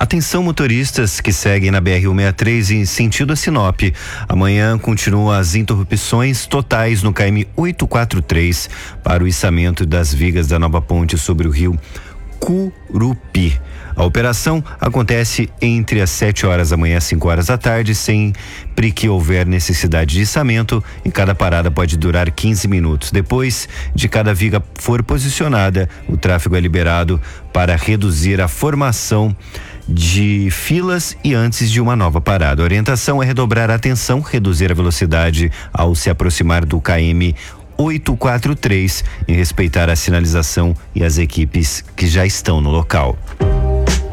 Atenção motoristas que seguem na BR-163 em sentido a Sinop. Amanhã continuam as interrupções totais no KM 843 para o içamento das vigas da nova ponte sobre o rio Curupi. A operação acontece entre as 7 horas da manhã e 5 horas da tarde, sempre que houver necessidade de içamento, e cada parada pode durar 15 minutos. Depois de cada viga for posicionada, o tráfego é liberado para reduzir a formação de filas e antes de uma nova parada. A orientação é redobrar a atenção, reduzir a velocidade ao se aproximar do KM 843 e respeitar a sinalização e as equipes que já estão no local.